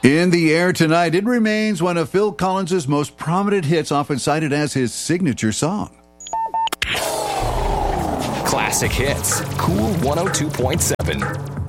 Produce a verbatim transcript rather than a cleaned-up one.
In the air tonight, it remains one of Phil Collins' most prominent hits, often cited as his signature song. Classic hits. Cool one oh two point seven.